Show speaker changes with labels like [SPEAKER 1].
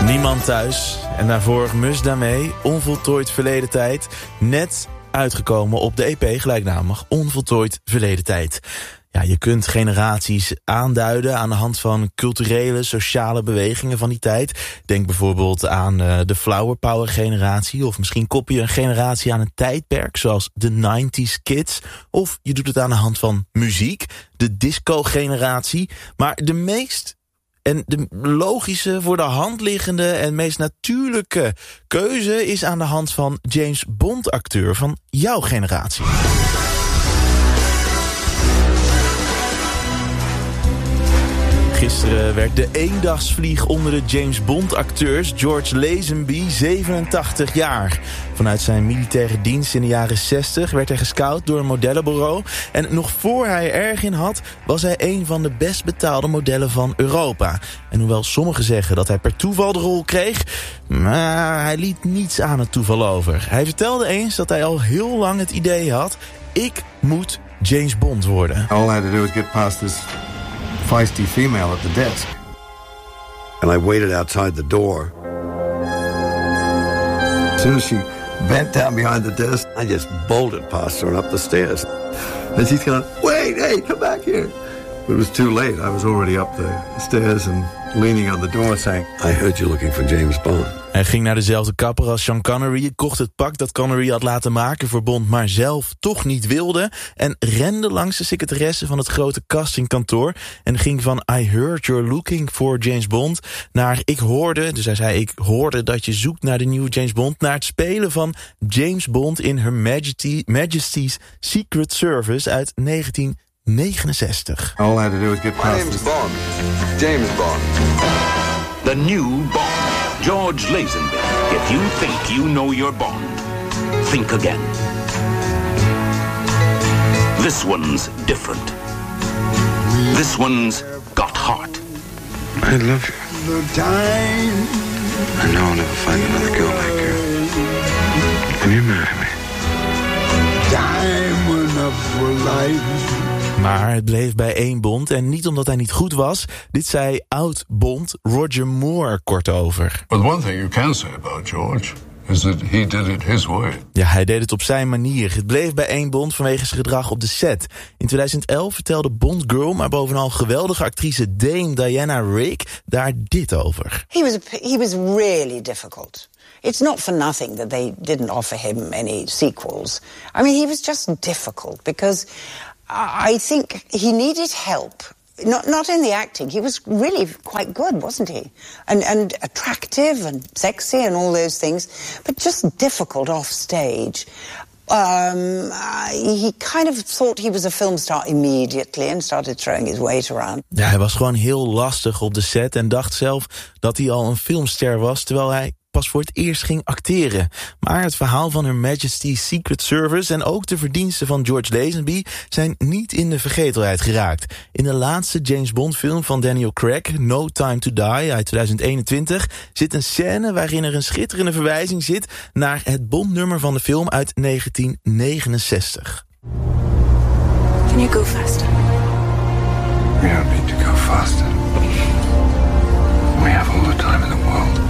[SPEAKER 1] Niemand thuis. En daarvoor Mus daarmee, onvoltooid verleden tijd. Net uitgekomen op de EP gelijknamig Onvoltooid verleden tijd. Ja, je kunt generaties aanduiden aan de hand van culturele, sociale bewegingen van die tijd. Denk bijvoorbeeld aan de Flower Power generatie. Of misschien koppel je een generatie aan een tijdperk, zoals de 90s kids. Of je doet het aan de hand van muziek, de disco-generatie. Maar de meest en de logische, voor de hand liggende en meest natuurlijke keuze is aan de hand van James Bond-acteur van jouw generatie. Gisteren werd de eendagsvlieg onder de James Bond-acteurs George Lazenby 87 jaar. Vanuit zijn militaire dienst in de jaren 60 werd hij gescout door een modellenbureau. En nog voor hij er erg in had, was hij een van de best betaalde modellen van Europa. En hoewel sommigen zeggen dat hij per toeval de rol kreeg, maar hij liet niets aan het toeval over. Hij vertelde eens dat hij al heel lang het idee had: ik moet James Bond worden.
[SPEAKER 2] All I had to do was get past this feisty female at the desk.
[SPEAKER 3] And I waited outside the door.
[SPEAKER 2] As soon as she bent down behind the desk,
[SPEAKER 3] I just bolted past her and up the stairs.
[SPEAKER 2] and she's going, wait, hey, come back here. But it was too late. I was already up the stairs and leaning on the door saying,
[SPEAKER 3] I heard you looking for James Bond.
[SPEAKER 1] Hij ging naar dezelfde kapper als Sean Connery, kocht het pak dat Connery had laten maken voor Bond, maar zelf toch niet wilde, en rende langs de secretaresse van het grote castingkantoor en ging van I heard you're looking for James Bond naar ik hoorde, dus hij zei ik hoorde dat je zoekt naar de nieuwe James Bond, naar het spelen van James Bond in Her Majesty's Secret Service uit 1969.
[SPEAKER 2] all I had to do was get
[SPEAKER 4] My
[SPEAKER 2] past
[SPEAKER 4] name's
[SPEAKER 2] this.
[SPEAKER 4] Bond. James Bond.
[SPEAKER 5] The new Bond. George Lazenby. If you think you know your Bond, think again. This one's different. This one's got heart.
[SPEAKER 3] I love you. I know I'll never find another girl like you. Will you marry me?
[SPEAKER 1] Maar het bleef bij één Bond en niet omdat hij niet goed was. Dit zei oud-Bond Roger Moore kort over.
[SPEAKER 6] But one thing you can say about George is that he did it his way.
[SPEAKER 1] Ja, hij deed het op zijn manier. Het bleef bij één Bond vanwege zijn gedrag op de set. In 2011 vertelde Bond Girl, maar bovenal geweldige actrice Dame Diana Rigg daar dit over.
[SPEAKER 7] He was really difficult. It's not for nothing that they didn't offer him any sequels. I mean, he was just difficult because I think he needed help. Not in the acting. He was really quite good, wasn't he? And attractive and sexy and all those things, but just difficult off stage. He kind of thought he was a film star immediately and started throwing his weight around.
[SPEAKER 1] Ja, hij was gewoon heel lastig op de set en dacht zelf dat hij al een filmster was, terwijl hij pas voor het eerst ging acteren. Maar het verhaal van Her Majesty's Secret Service en ook de verdiensten van George Lazenby zijn niet in de vergetelheid geraakt. In de laatste James Bond film van Daniel Craig, No Time to Die uit 2021, zit een scène waarin er een schitterende verwijzing zit naar het Bondnummer van de film uit 1969.
[SPEAKER 8] Can you go faster?
[SPEAKER 2] We don't need to go faster. We have all the time in the world.